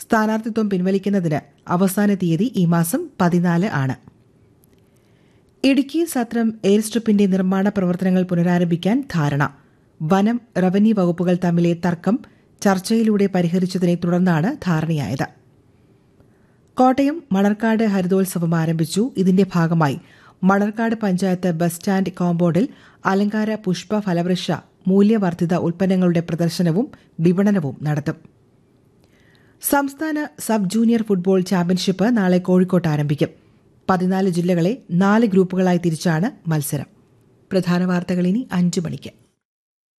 സ്ഥാനാർത്ഥിത്വം പിൻവലിക്കുന്നതിന് അവസാന തീയതി ഈ മാസം 14 ആണ്. ഇടുക്കി സത്രം എയർ സ്ട്രിപ്പിന്റെ നിർമ്മാണ പ്രവർത്തനങ്ങൾ പുനരാരംഭിക്കാൻ ധാരണ. വനം, റവന്യൂ വകുപ്പുകൾ തമ്മിലെ തർക്കം ചർച്ചയിലൂടെ പരിഹരിച്ചതിനെ തുടർന്നാണ് ധാരണയായത്. കോട്ടയം മണർക്കാട് ഹരിതോത്സവം ആരംഭിച്ചു. ഇതിന്റെ ഭാഗമായി മണർക്കാട് പഞ്ചായത്ത് ബസ് സ്റ്റാൻഡ് കോമ്പൌണ്ടിൽ അലങ്കാര പുഷ്പ ഫലവൃക്ഷ മൂല്യവർദ്ധിത ഉൽപ്പന്നങ്ങളുടെ പ്രദർശനവും വിപണനവും നടത്തും. സംസ്ഥാന സബ് ജൂനിയർ ഫുട്ബോൾ ചാമ്പ്യൻഷിപ്പ് നാളെ കോഴിക്കോട്ട് ആരംഭിക്കും. 14 ജില്ലകളെ 4 ഗ്രൂപ്പുകളായി തിരിച്ചാണ് മത്സരം. പ്രധാന വാർത്തകൾ ഇനി 5 മണിക്ക്.